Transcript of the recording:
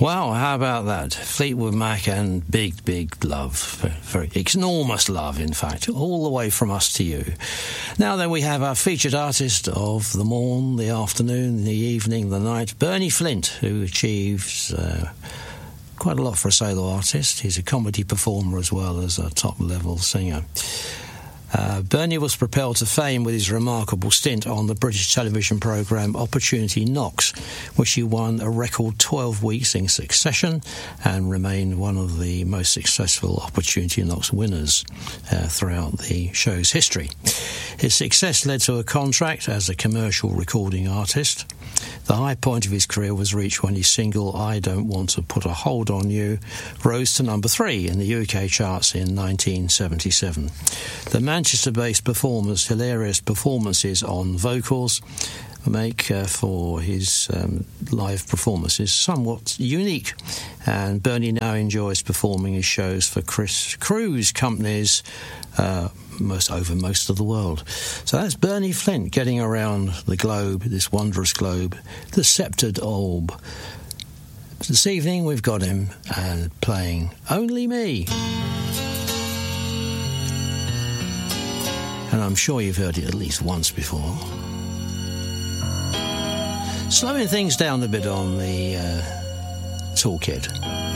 Wow, how about that? Fleetwood Mac and Big, Big Love. Very enormous love, in fact, all the way from us to you. Now then, we have our featured artist of the morn, the afternoon, the evening, the night, Bernie Flint, who achieves quite a lot for a solo artist. He's a comedy performer as well as a top-level singer. Bernie was propelled to fame with his remarkable stint on the British television programme Opportunity Knocks, which he won a record 12 weeks in succession and remained one of the most successful Opportunity Knocks winners throughout the show's history. His success led to a contract as a commercial recording artist. The high point of his career was reached when his single I Don't Want to Put a Hold on You rose to number 3 in the UK charts in 1977. The Manchester-based performer's hilarious performances on vocals make for his live performances somewhat unique, and Bernie now enjoys performing his shows for cruise companies most of the world. So that's Bernie Flint getting around the globe, this wondrous globe, the sceptred orb. This evening we've got him playing Only Me. And I'm sure you've heard it at least once before. Slowing things down a bit on the toolkit.